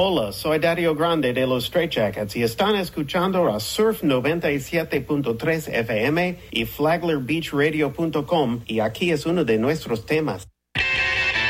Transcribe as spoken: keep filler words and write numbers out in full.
Hola, soy Dario Grande de los Straight Jackets y están escuchando a Surf noventa y siete punto tres F M y Flagler Beach Radio punto com y aquí es uno de nuestros temas.